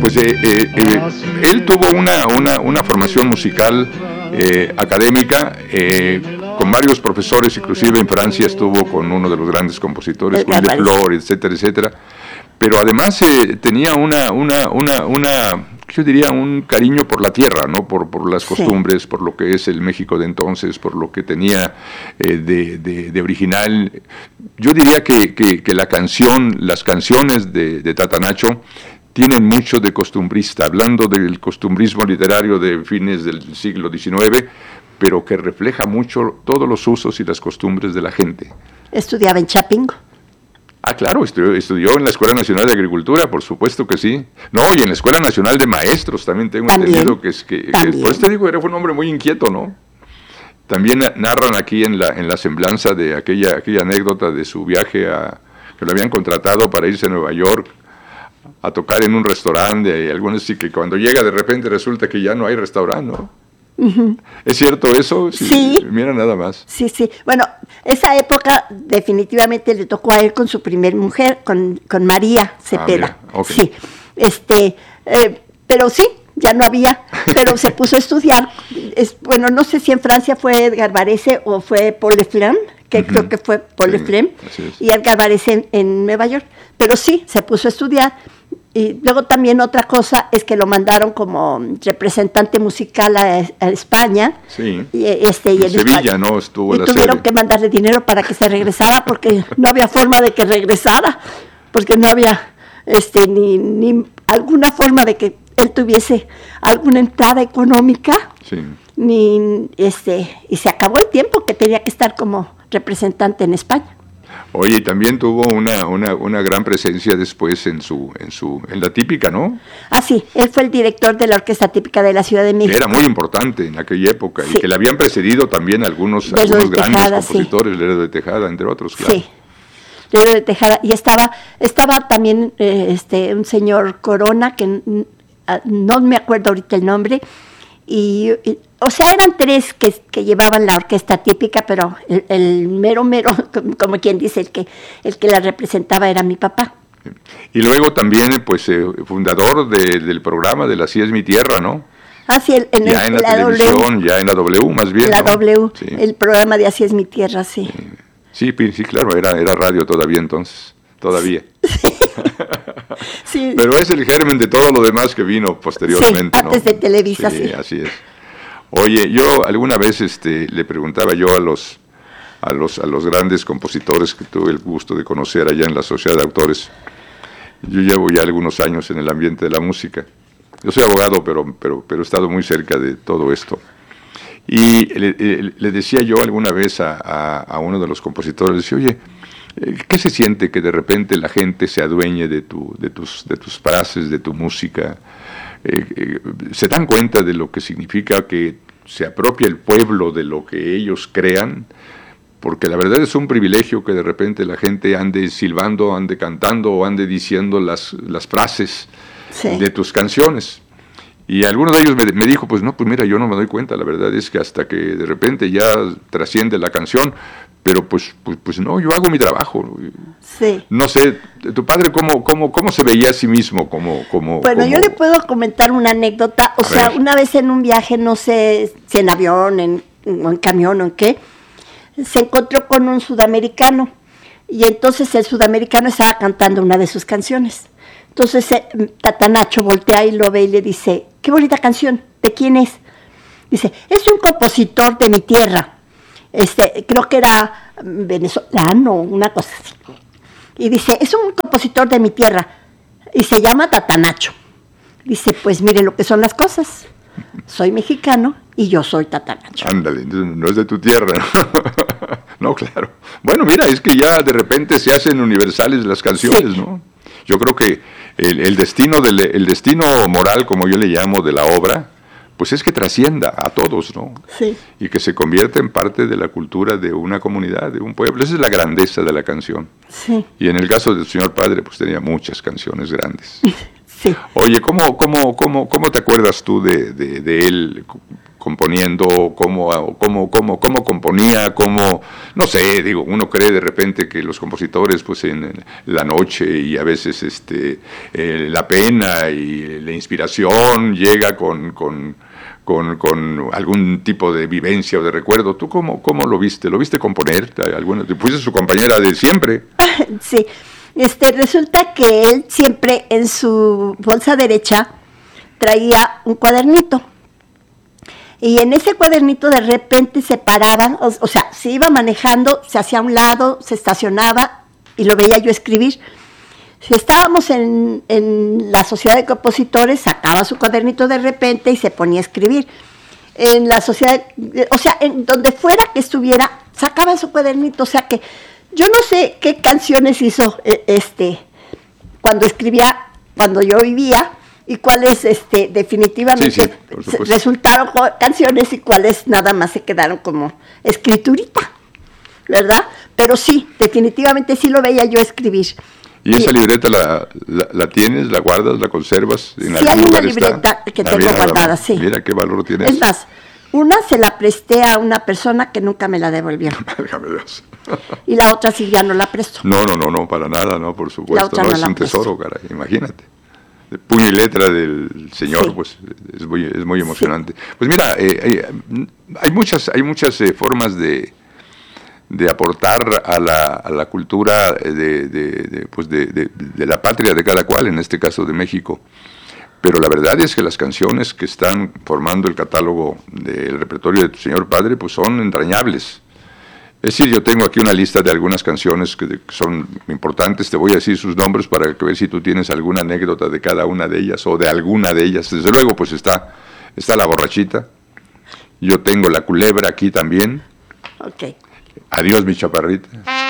Pues él tuvo una formación musical académica con varios profesores, inclusive en Francia estuvo con uno de los grandes compositores, Louis de Flor, etcétera, etcétera. Pero además tenía yo diría un cariño por la tierra, ¿no? Por las costumbres, sí, por lo que es el México de entonces, por lo que tenía de original. Yo diría que las canciones de Tatanacho tienen mucho de costumbrista, hablando del costumbrismo literario de fines del siglo XIX, pero que refleja mucho todos los usos y las costumbres de la gente. ¿Estudiaba en Chapingo? Claro, estudió en la Escuela Nacional de Agricultura, por supuesto que sí. No, y en la Escuela Nacional de Maestros también tengo entendido que por eso te digo, fue un hombre muy inquieto, ¿no? También narran aquí en la semblanza de aquella anécdota de su viaje que lo habían contratado para irse a Nueva York a tocar en un restaurante, y algunos sí que cuando llega de repente resulta que ya no hay restaurante, ¿no? Uh-huh. ¿Es cierto eso? Sí. Mira nada más. Sí. Bueno, esa época definitivamente le tocó a él con su primer mujer, con María Cepeda. Okay. Sí. Pero sí, ya no había, pero se puso a estudiar. Bueno, no sé si en Francia fue Edgar Varese o fue Paul Leflemme, que uh-huh, creo que fue Paul Leflemme, y Edgar Varese en Nueva York. Pero sí, se puso a estudiar. Y luego también otra cosa es que lo mandaron como representante musical a España. Sí, y en Sevilla, ¿no? Estuvo y tuvieron que mandarle dinero para que se regresara, porque no había forma de que regresara, porque no había ni alguna forma de que él tuviese alguna entrada económica. Sí. Y se acabó el tiempo que tenía que estar como representante en España. Oye, y también tuvo una gran presencia después en la típica, ¿no? Sí, él fue el director de la Orquesta Típica de la Ciudad de México. Era muy importante en aquella época, sí, y que le habían precedido también algunos grandes Tejada, compositores, sí. Lerdo de Tejada, entre otros, claro. Sí, Lerdo de Tejada, y estaba también un señor Corona, que no me acuerdo ahorita el nombre, o sea, eran tres que llevaban la Orquesta Típica, pero el mero, como quien dice, el que la representaba era mi papá. Y luego también, pues, fundador del programa de Así es mi tierra, ¿no? Sí, en la televisión, W. Ya en la W más bien, la ¿no? W, sí. El programa de Así es mi tierra, sí. Sí, claro, era radio todavía entonces, todavía. Sí. Pero es el germen de todo lo demás que vino posteriormente, sí, antes, ¿no? De Televisa, sí. Así es. Oye, yo alguna vez le preguntaba yo a los grandes compositores que tuve el gusto de conocer allá en la Sociedad de Autores. Yo llevo ya algunos años en el ambiente de la música. Yo soy abogado, pero he estado muy cerca de todo esto. Y le decía yo alguna vez a uno de los compositores, decía, oye, ¿qué se siente que de repente la gente se adueñe de tus frases, de tu música? ¿Se dan cuenta de lo que significa que se apropie el pueblo de lo que ellos crean? Porque la verdad es un privilegio que de repente la gente ande silbando, ande cantando o ande diciendo las frases, sí, de tus canciones. Y alguno de ellos me dijo, pues mira, yo no me doy cuenta, la verdad es que hasta que de repente ya trasciende la canción, pero pues no, yo hago mi trabajo. Sí. No sé, tu padre cómo se veía a sí mismo Bueno, yo le puedo comentar una anécdota, una vez en un viaje, no sé si en avión, en camión o en qué, se encontró con un sudamericano, y entonces el sudamericano estaba cantando una de sus canciones. Entonces Tatanacho voltea y lo ve y le dice, qué bonita canción, ¿de quién es? Dice, es un compositor de mi tierra. Creo que era venezolano, una cosa así. Y dice, es un compositor de mi tierra, y se llama Tatanacho. Dice, pues mire lo que son las cosas. Soy mexicano y yo soy Tatanacho. Ándale, no es de tu tierra. No, claro. Bueno, mira, es que ya de repente se hacen universales las canciones, sí, ¿no? Yo creo que el destino moral, como yo le llamo, de la obra, pues es que trascienda a todos, ¿no? Sí. Y que se convierta en parte de la cultura de una comunidad, de un pueblo. Esa es la grandeza de la canción. Sí. Y en el caso del señor padre, pues tenía muchas canciones grandes. Sí. Oye, ¿cómo te acuerdas tú de él componiendo, cómo componía, no sé, digo, uno cree de repente que los compositores pues en la noche y a veces la pena y la inspiración llega con algún tipo de vivencia o de recuerdo. ¿Tú cómo lo viste? ¿Lo viste componer? ¿Fuiste su compañera de siempre? Sí, resulta que él siempre en su bolsa derecha traía un cuadernito. Y en ese cuadernito de repente se paraba, o sea, se iba manejando, se hacía a un lado, se estacionaba y lo veía yo escribir. Si estábamos en la sociedad de compositores, sacaba su cuadernito de repente y se ponía a escribir. En la sociedad, o sea, en donde fuera que estuviera, sacaba su cuadernito. O sea que yo no sé qué canciones hizo cuando escribía, cuando yo vivía, y cuáles definitivamente resultaron canciones y cuáles nada más se quedaron como escriturita, ¿verdad? Pero sí, definitivamente sí lo veía yo escribir. ¿Y esa libreta la tienes, la guardas, la conservas? ¿En sí, algún lugar hay una libreta que tengo guardada, sí. Mira qué valor tiene. Es más, una se la presté a una persona que nunca me la devolvió. Válgame Dios. Y la otra sí ya no la presto. No, para nada, no, por supuesto. La otra no no es la un tesoro, caray, imagínate. De puño y letra del señor, sí. Pues es muy emocionante. Sí. Pues mira, hay muchas formas de aportar a la cultura de la patria de cada cual, en este caso de México. Pero la verdad es que las canciones que están formando el catálogo del repertorio de tu señor padre, pues son entrañables. Es decir, yo tengo aquí una lista de algunas canciones que son importantes, te voy a decir sus nombres para ver si tú tienes alguna anécdota de cada una de ellas o de alguna de ellas. Desde luego, pues está La Borrachita, yo tengo La Culebra aquí también. Okay. Adiós, mi chaparrita.